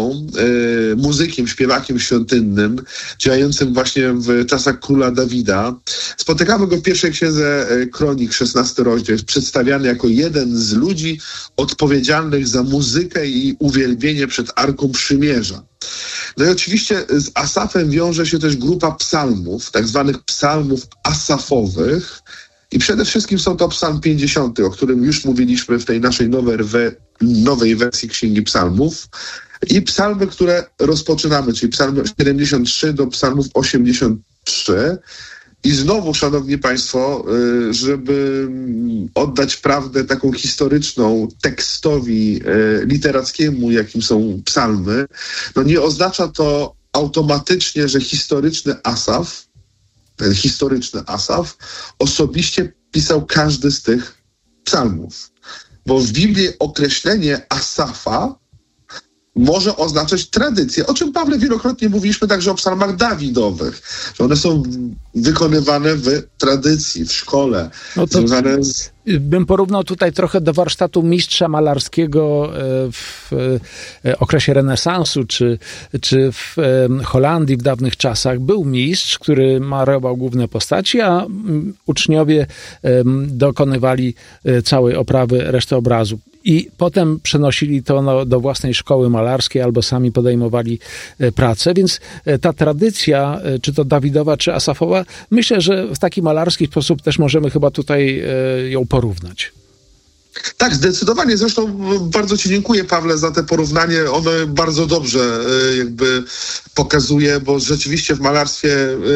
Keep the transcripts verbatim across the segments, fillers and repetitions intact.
psalmistą, y, muzykiem, śpiewakiem świątynnym, działającym właśnie w czasach króla Dawida. Spotykamy go w pierwszej księdze Kronik, szesnasty rozdział. Jest przedstawiany jako jeden z ludzi odpowiedzialnych za muzykę i uwielbienie przed Arką Przymierza. No i oczywiście z Asafem wiąże się też grupa psalmów, tak zwanych psalmów asafowych. I przede wszystkim są to psalm pięćdziesiąty, o którym już mówiliśmy w tej naszej nowej, nowej wersji Księgi Psalmów. I psalmy, które rozpoczynamy, czyli psalmy siedemdziesiąt trzy do psalmów osiemdziesiąt trzy. I znowu, szanowni państwo, żeby oddać prawdę taką historyczną tekstowi literackiemu, jakim są psalmy, no nie oznacza to automatycznie, że historyczny Asaf, ten historyczny Asaf, osobiście pisał każdy z tych psalmów. Bo w Biblii określenie Asafa może oznaczać tradycję, o czym, Pawle, wielokrotnie mówiliśmy także o psalmach Dawidowych, że one są wykonywane w tradycji, w szkole. No to związane z... Bym porównał tutaj trochę do warsztatu mistrza malarskiego w okresie renesansu, czy, czy w Holandii w dawnych czasach. Był mistrz, który malował główne postaci, a uczniowie dokonywali całej oprawy reszty obrazu. I potem przenosili to no, do własnej szkoły malarskiej albo sami podejmowali pracę, więc ta tradycja, czy to Dawidowa, czy Asafowa, myślę, że w taki malarski sposób też możemy chyba tutaj ją porównać. Tak, zdecydowanie. Zresztą bardzo ci dziękuję, Pawle, za te porównanie. Ono bardzo dobrze jakby pokazuje, bo rzeczywiście w malarstwie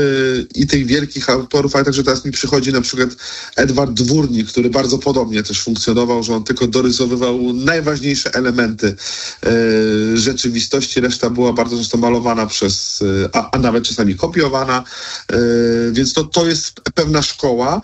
i tych wielkich autorów, ale także teraz mi przychodzi na przykład Edward Dwórnik, który bardzo podobnie też funkcjonował, że on tylko dorysowywał najważniejsze elementy rzeczywistości. Reszta była bardzo często malowana przez, a, a nawet czasami kopiowana. Więc to, to jest pewna szkoła.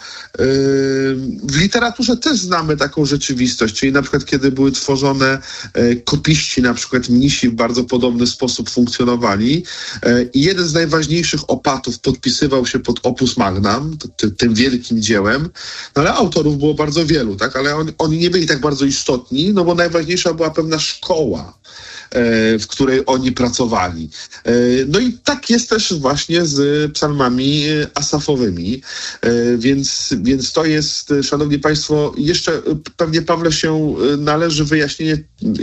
W literaturze też znamy taką rzeczywistość, czyli na przykład kiedy były tworzone e, kopiści, na przykład mnisi w bardzo podobny sposób funkcjonowali e, i jeden z najważniejszych opatów podpisywał się pod opus magnum, ty, tym wielkim dziełem, no ale autorów było bardzo wielu, tak, ale on, oni nie byli tak bardzo istotni, no bo najważniejsza była pewna szkoła, w której oni pracowali. No i tak jest też właśnie z psalmami asafowymi, więc, więc to jest, szanowni państwo, jeszcze pewnie, Pawle, się należy wyjaśnienie,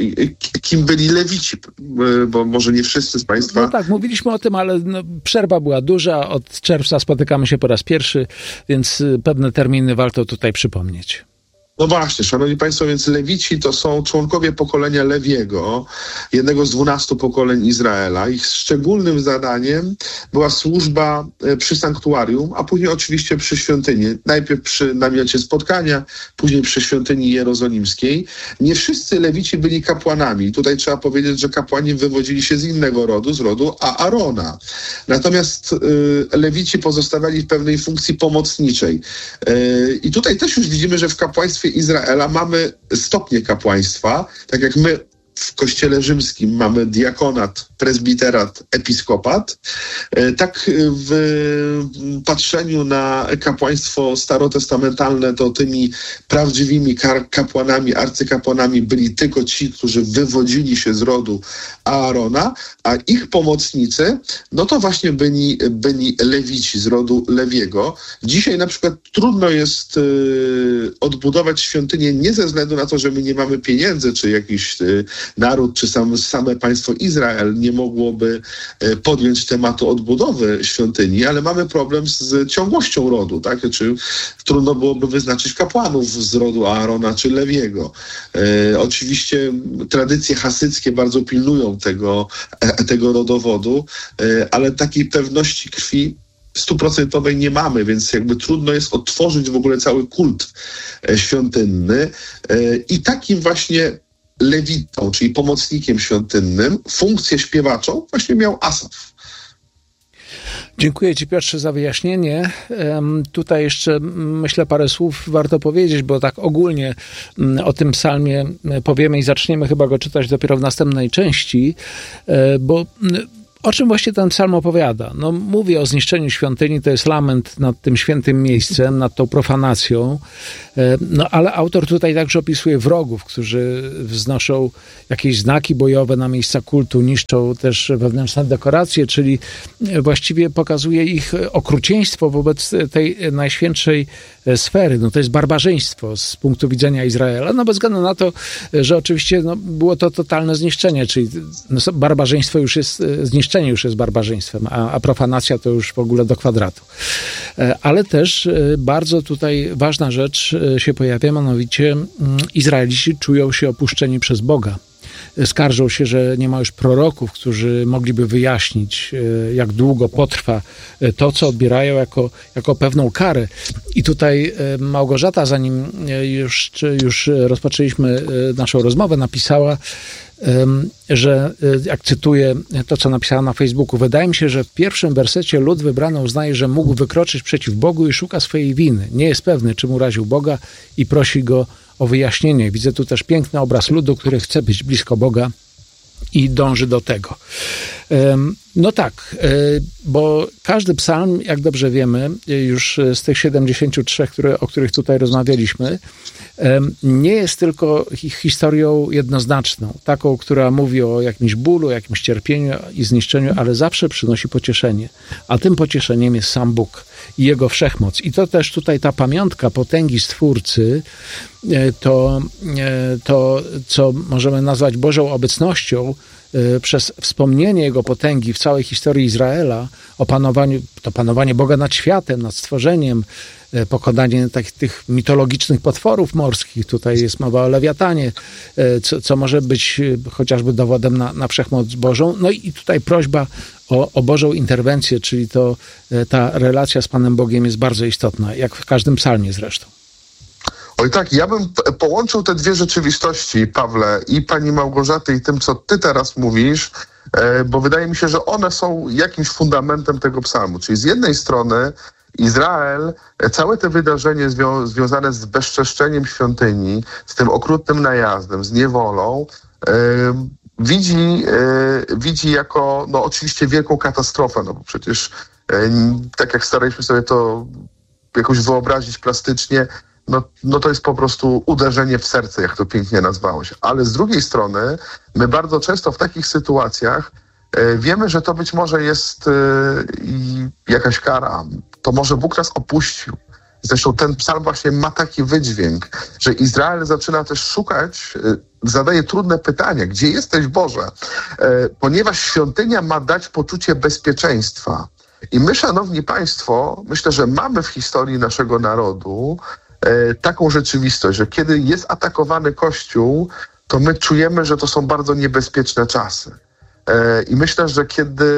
kim byli Lewici, bo może nie wszyscy z państwa... No tak, mówiliśmy o tym, ale no, przerwa była duża, od czerwca spotykamy się po raz pierwszy, więc pewne terminy warto tutaj przypomnieć. No właśnie, szanowni państwo, więc Lewici to są członkowie pokolenia Lewiego, jednego z dwunastu pokoleń Izraela. Ich szczególnym zadaniem była służba przy sanktuarium, a później oczywiście przy świątyni. Najpierw przy namiocie spotkania, później przy świątyni jerozolimskiej. Nie wszyscy Lewici byli kapłanami. Tutaj trzeba powiedzieć, że kapłani wywodzili się z innego rodu, z rodu Aarona. Natomiast y, Lewici pozostawali w pewnej funkcji pomocniczej. Y, I tutaj też już widzimy, że w kapłaństwie Izraela mamy stopnie kapłaństwa, tak jak my w Kościele Rzymskim mamy diakonat, prezbiterat, episkopat, tak w patrzeniu na kapłaństwo starotestamentalne to tymi prawdziwymi kapłanami, arcykapłanami byli tylko ci, którzy wywodzili się z rodu Aarona, a ich pomocnicy, no to właśnie byli, byli Lewici z rodu Lewiego. Dzisiaj na przykład trudno jest y, odbudować świątynię nie ze względu na to, że my nie mamy pieniędzy, czy jakiś y, naród, czy sam, same państwo Izrael nie mogłoby podjąć tematu odbudowy świątyni, ale mamy problem z ciągłością rodu, tak? Czy trudno byłoby wyznaczyć kapłanów z rodu Aarona czy Lewiego. E, oczywiście tradycje hasyckie bardzo pilnują tego, e, tego rodowodu, e, ale takiej pewności krwi stuprocentowej nie mamy, więc jakby trudno jest odtworzyć w ogóle cały kult e, świątynny e, i takim właśnie lewitą, czyli pomocnikiem świątynnym, funkcję śpiewaczą właśnie miał Asaf. Dziękuję ci, Piotrze, za wyjaśnienie. Tutaj jeszcze myślę parę słów warto powiedzieć, bo tak ogólnie o tym psalmie powiemy i zaczniemy chyba go czytać dopiero w następnej części, bo O czym właśnie ten psalm opowiada? No, mówi o zniszczeniu świątyni, to jest lament nad tym świętym miejscem, nad tą profanacją, no ale autor tutaj także opisuje wrogów, którzy wznoszą jakieś znaki bojowe na miejsca kultu, niszczą też wewnętrzne dekoracje, czyli właściwie pokazuje ich okrucieństwo wobec tej najświętszej sfery. No to jest barbarzyństwo z punktu widzenia Izraela, no bez względu na to, że oczywiście no, było to totalne zniszczenie, czyli no, barbarzyństwo już jest, zniszczenie już jest barbarzyństwem, a, a profanacja to już w ogóle do kwadratu. Ale też bardzo tutaj ważna rzecz się pojawia, mianowicie Izraelici czują się opuszczeni przez Boga. Skarżą się, że nie ma już proroków, którzy mogliby wyjaśnić, jak długo potrwa to, co odbierają jako, jako pewną karę. I tutaj Małgorzata, zanim już, już rozpoczęliśmy naszą rozmowę, napisała, że, jak cytuję to, co napisała na Facebooku, wydaje mi się, że w pierwszym wersecie lud wybrany uznaje, że mógł wykroczyć przeciw Bogu i szuka swojej winy. Nie jest pewny, czym uraził Boga i prosi Go o wyjaśnienie. Widzę tu też piękny obraz ludu, który chce być blisko Boga i dąży do tego. No tak, bo każdy psalm, jak dobrze wiemy, już z tych siedemdziesięciu trzech, które, o których tutaj rozmawialiśmy, nie jest tylko historią jednoznaczną, taką, która mówi o jakimś bólu, jakimś cierpieniu i zniszczeniu, ale zawsze przynosi pocieszenie. A tym pocieszeniem jest sam Bóg i Jego wszechmoc. I to też tutaj ta pamiątka potęgi Stwórcy, to, to co możemy nazwać Bożą obecnością, przez wspomnienie Jego potęgi w całej historii Izraela, o panowaniu, to panowanie Boga nad światem, nad stworzeniem, pokonanie takich, tych mitologicznych potworów morskich, tutaj jest mowa o Lewiatanie, co, co może być chociażby dowodem na, na wszechmoc Bożą. No i tutaj prośba o, o Bożą interwencję, czyli to ta relacja z Panem Bogiem jest bardzo istotna, jak w każdym psalmie zresztą. Oj tak, ja bym połączył te dwie rzeczywistości, Pawle, i pani Małgorzaty, i tym, co ty teraz mówisz, bo wydaje mi się, że one są jakimś fundamentem tego psalmu. Czyli z jednej strony Izrael, całe te wydarzenie zwią- związane z bezczeszczeniem świątyni, z tym okrutnym najazdem, z niewolą, yy, widzi, yy, widzi jako, no oczywiście wielką katastrofę, no bo przecież yy, tak jak staraliśmy sobie to jakoś wyobrazić plastycznie, No, no to jest po prostu uderzenie w serce, jak to pięknie nazwałeś. Ale z drugiej strony, my bardzo często w takich sytuacjach e, wiemy, że to być może jest e, jakaś kara. To może Bóg nas opuścił. Zresztą ten psalm właśnie ma taki wydźwięk, że Izrael zaczyna też szukać, e, zadaje trudne pytania, gdzie jesteś, Boże? E, ponieważ świątynia ma dać poczucie bezpieczeństwa. I my, szanowni państwo, myślę, że mamy w historii naszego narodu taką rzeczywistość, że kiedy jest atakowany Kościół, to my czujemy, że to są bardzo niebezpieczne czasy. I myślę, że kiedy,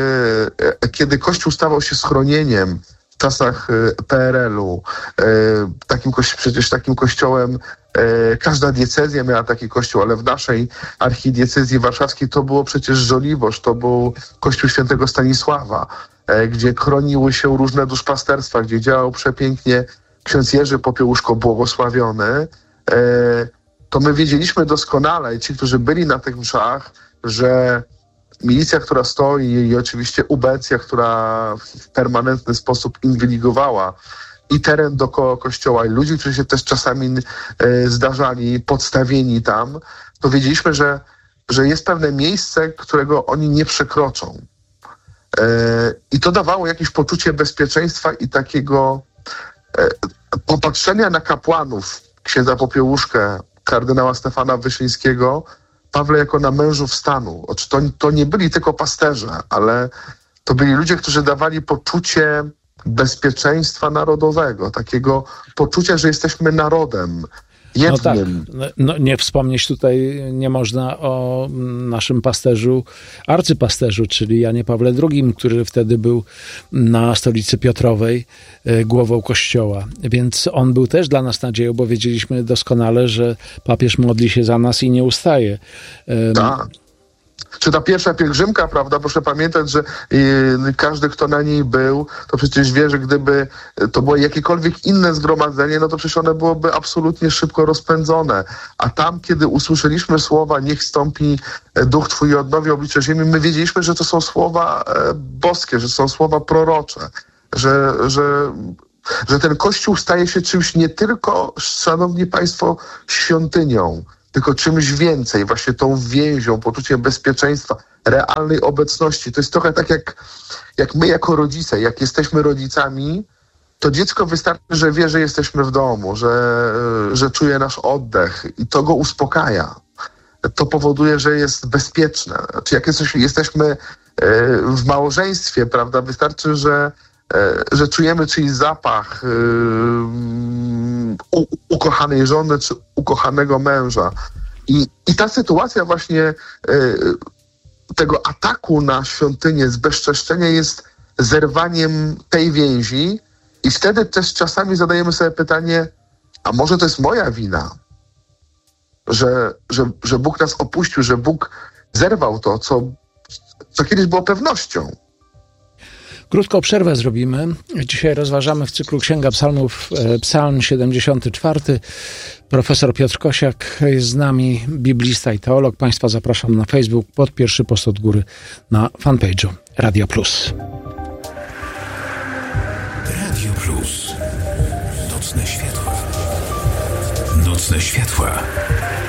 kiedy Kościół stawał się schronieniem w czasach P R L-u, takim, przecież takim kościołem, każda diecezja miała taki kościół, ale w naszej archidiecezji warszawskiej to było przecież Żoliborz, to był kościół świętego Stanisława, gdzie chroniły się różne duszpasterstwa, gdzie działał przepięknie ksiądz Jerzy Popiełuszko błogosławiony, to my wiedzieliśmy doskonale, i ci, którzy byli na tych mszach, że milicja, która stoi i oczywiście ubecja, która w permanentny sposób inwigilowała i teren dookoła kościoła, i ludzi, którzy się też czasami zdarzali, podstawieni tam, to wiedzieliśmy, że, że jest pewne miejsce, którego oni nie przekroczą. I to dawało jakieś poczucie bezpieczeństwa i takiego popatrzenia na kapłanów, księdza Popiełuszkę, kardynała Stefana Wyszyńskiego, Pawle, jako na mężów stanu. To, to nie byli tylko pasterze, ale to byli ludzie, którzy dawali poczucie bezpieczeństwa narodowego, takiego poczucia, że jesteśmy narodem jednym. No tak, no, nie wspomnieć tutaj nie można o naszym pasterzu, arcypasterzu, czyli Janie Pawle drugim, który wtedy był na stolicy Piotrowej głową kościoła. Więc on był też dla nas nadzieją, bo wiedzieliśmy doskonale, że papież modli się za nas i nie ustaje. Tak. czy ta pierwsza pielgrzymka, prawda, proszę pamiętać, że y, każdy, kto na niej był, to przecież wie, że gdyby to było jakiekolwiek inne zgromadzenie, no to przecież one byłoby absolutnie szybko rozpędzone. A tam, kiedy usłyszeliśmy słowa niech stąpi duch Twój i odnowi oblicze ziemi, my wiedzieliśmy, że to są słowa e, boskie, że to są słowa prorocze, że, że, że ten Kościół staje się czymś nie tylko, szanowni państwo, świątynią, tylko czymś więcej, właśnie tą więzią, poczuciem bezpieczeństwa, realnej obecności. To jest trochę tak jak, jak my jako rodzice, jak jesteśmy rodzicami, to dziecko wystarczy, że wie, że jesteśmy w domu, że, że czuje nasz oddech i to go uspokaja. To powoduje, że jest bezpieczne. Znaczy jak jesteśmy, jesteśmy w małżeństwie, prawda, wystarczy, że, że czujemy czyjś zapach u, ukochanej żony czy ukochanego męża. I, i ta sytuacja właśnie tego ataku na świątynię, zbezczeszczenia jest zerwaniem tej więzi i wtedy też czasami zadajemy sobie pytanie, a może to jest moja wina, że, że, że Bóg nas opuścił, że Bóg zerwał to, co, co kiedyś było pewnością. Krótką przerwę zrobimy. Dzisiaj rozważamy w cyklu Księga Psalmów Psalm siedemdziesiąty czwarty. Profesor Piotr Kosiak jest z nami, biblista i teolog. Państwa zapraszam na Facebook pod pierwszy post od góry na fanpage'u Radio Plus. Radio Plus. Nocne światła. Nocne światła.